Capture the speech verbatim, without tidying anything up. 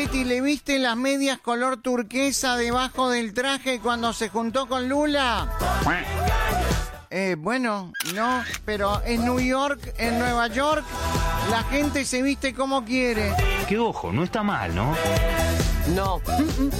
Betty, ¿le viste las medias color turquesa debajo del traje cuando se juntó con Lula? Eh, bueno, no, pero en New York, en Nueva York, la gente se viste como quiere. Que ojo, no está mal, ¿no? No.